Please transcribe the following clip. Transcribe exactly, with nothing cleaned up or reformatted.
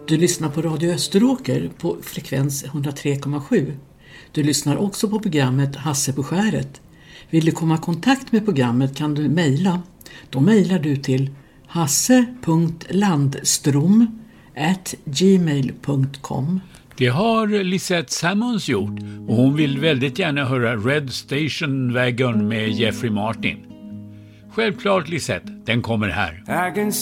Du lyssnar på Radio Österåker på frekvens hundratre komma sju. Du lyssnar också på programmet Hasse på skäret. Vill du komma i kontakt med programmet kan du mejla. Då mejlar du till hasse punkt landstrom at gmail punkt com. Det har Lisette Sammons gjort och hon vill väldigt gärna höra Red Station Wagon med Jeffrey Martin. Självklart Lisette, den kommer här.